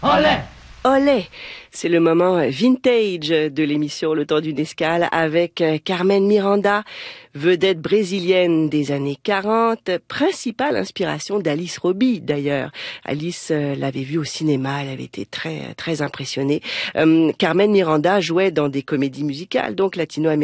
Olé! Olé, c'est le moment vintage de l'émission Le Temps d'une escale avec Carmen Miranda, vedette brésilienne des années 40, principale inspiration d'Alice Robbie d'ailleurs. Alice l'avait vue au cinéma, elle avait été très impressionnée. Carmen Miranda jouait dans des comédies musicales, donc latino-américaines.